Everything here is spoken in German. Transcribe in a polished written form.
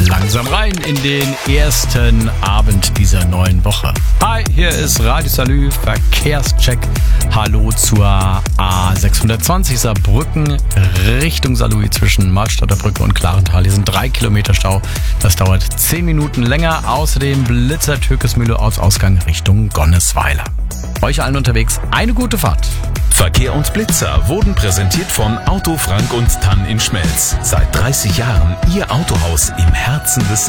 langsam rein in den ersten Abend dieser neuen Woche. Hi, hier ist Radio Salü, Verkehrscheck. Hallo zur A620 Saarbrücken Richtung Saarlouis zwischen Malstadter Brücke und Klarental. Hier sind 3 Kilometer Stau. Das dauert 10 Minuten länger. Außerdem Blitzer Türkesmühle aus Ausgang Richtung Gonnesweiler. Euch allen unterwegs eine gute Fahrt. Verkehr und Blitzer wurden präsentiert von Auto Frank und Tann in Schmelz. Seit 30 Jahren Ihr Autohaus im Herzen des